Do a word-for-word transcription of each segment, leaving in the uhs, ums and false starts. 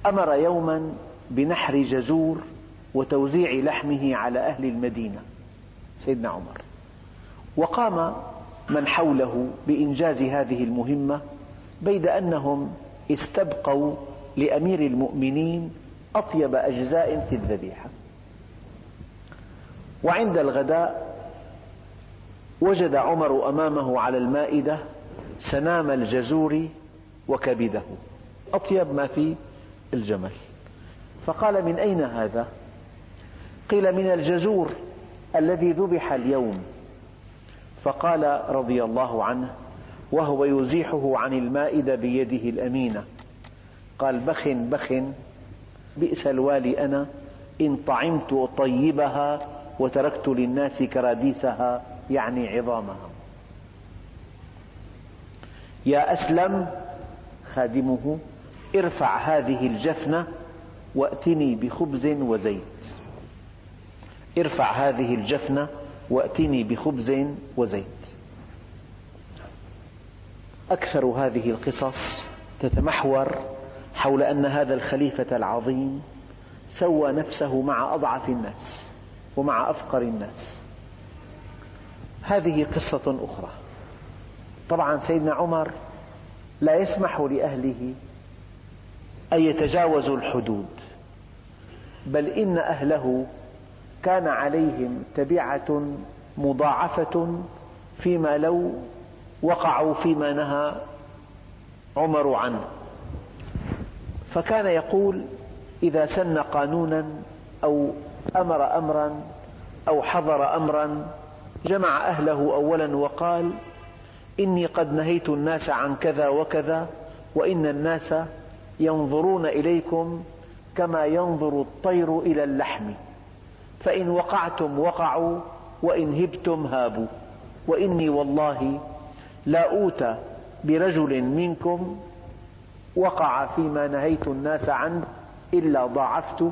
أمر يوما بنحر جزور وتوزيع لحمه على أهل المدينة سيدنا عمر، وقام من حوله بإنجاز هذه المهمة بيد أنهم استبقوا لأمير المؤمنين أطيب أجزاء في الذبيحة. وعند الغداء وجد عمر أمامه على المائدة سنام الجزور وكبده، أطيب ما في الجمل، فقال: من أين هذا؟ قيل: من الجزور الذي ذبح اليوم. فقال رضي الله عنه وهو يزيحه عن المائدة بيده الأمينة: قال: بخ بخ بئس الوالي أنا إن طعمت طيبها وتركت للناس كراديسها، يعني عظامها. يا أسلم خادمه ارفع هذه الجفنة وأتني بخبز وزيت. ارفع هذه الجفنة وأتني بخبز وزيت. أكثر هذه القصص تتمحور حول أن هذا الخليفة العظيم سوى نفسه مع أضعف الناس ومع أفقر الناس. هذه قصة أخرى. طبعا سيدنا عمر لا يسمح لأهله أن يتجاوزوا الحدود، بل إن أهله كان عليهم تبعة مضاعفة فيما لو وقعوا فيما نهى عمر عنه. فكان يقول: إذا سن قانونا أو أمر أمرا أو حظر أمرا جمع أهله أولا وقال: إني قد نهيت الناس عن كذا وكذا، وإن الناس ينظرون إليكم كما ينظر الطير إلى اللحم، فإن وقعتم وقعوا وإن هبتم هابوا، وإني والله لا أوتى برجل منكم وقع فيما نهيت الناس عنه إلا ضاعفت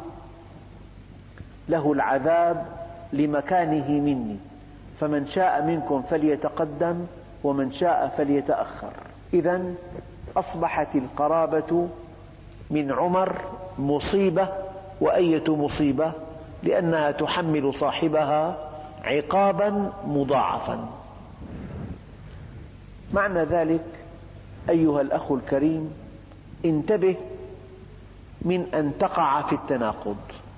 له العذاب لمكانه مني، فمن شاء منكم فليتقدم ومن شاء فليتأخر. إذن أصبحت القرابة من عمر مصيبة، وأية مصيبة؟ لأنها تحمل صاحبها عقابا مضاعفا. معنى ذلك أيها الأخ الكريم انتبه من أن تقع في التناقض.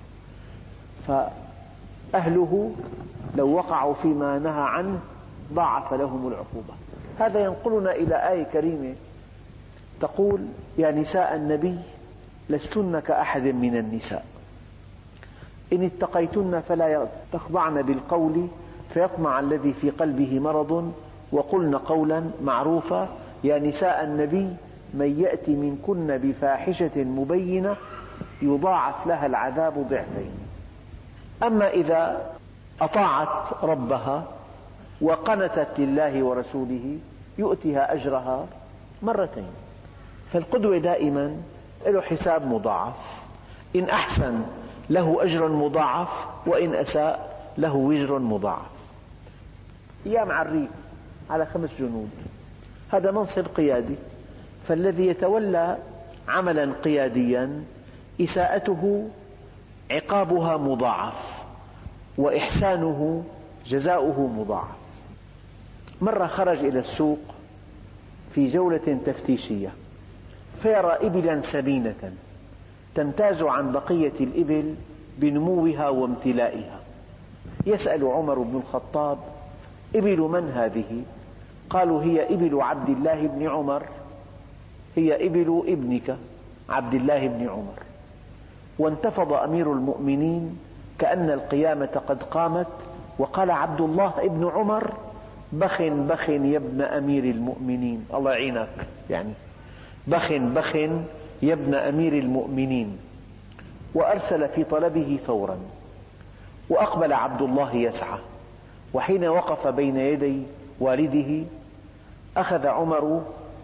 فأهله لو وقعوا فيما نهى عنه ضاعف لهم العقوبة. هذا ينقلنا إلى آية كريمة تقول: يا نساء النبي لستن كأحد من النساء إن اتقيتن فلا تخضعن بالقول فيطمع الذي في قلبه مرض وقلن قولا معروفا. يا نساء النبي من يأت منكن بفاحشة مبينة يضاعف لها العذاب ضعفين. أما إذا أطاعت ربها وقنتت لله ورسوله يؤتها أجرها مرتين. فالقدوة دائما له حساب مضاعف، إن أحسن له أجر مضاعف، وإن أساء له وزر مضاعف. أيام عريف على خمس جنود، هذا منصب قيادي، فالذي يتولى عملا قياديا إساءته عقابها مضاعف وإحسانه جزاؤه مضاعف. مرة خرج إلى السوق في جولة تفتيشية فيرى إبلا سمينة تمتاز عن بقية الإبل بنموها وامتلائها. يسأل عمر بن الخطاب: إبل من هذه؟ قالوا: هي إبل عبد الله بن عمر، هي إبل ابنك عبد الله بن عمر. وانتفض أمير المؤمنين كأن القيامة قد قامت وقال عبد الله بن عمر: بخ بخ يا ابن أمير المؤمنين. الله يعينك، يعني بخ بخ يا ابن أمير المؤمنين. وأرسل في طلبه فورا، وأقبل عبد الله يسعى، وحين وقف بين يدي والده أخذ عمر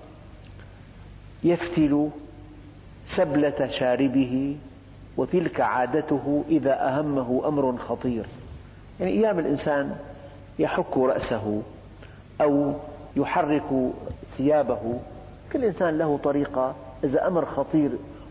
يفتل سبلة شاربه، وتلك عادته إذا أهمه أمر خطير. يعني أيام الإنسان يحك رأسه أو يحرك ثيابه، كل إنسان له طريقة إذا أمر خطير